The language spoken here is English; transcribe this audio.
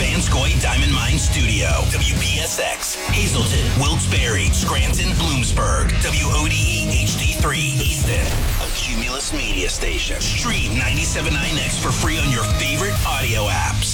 Vanscoy Diamond Mine Studio. WPSX, Hazleton, Wilkes-Barre, Scranton, Bloomsburg. WODE HD3 Easton. A Cumulus Media Station. Stream 97.9X for free on your favorite audio apps.